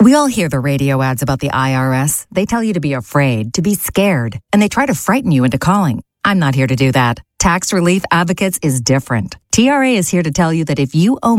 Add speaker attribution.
Speaker 1: We all hear the radio ads about the IRS. They tell you to be afraid, to be scared, and they try to frighten you into calling. I'm not here to do that. Tax Relief Advocates is different. TRA is here to tell you that if you owe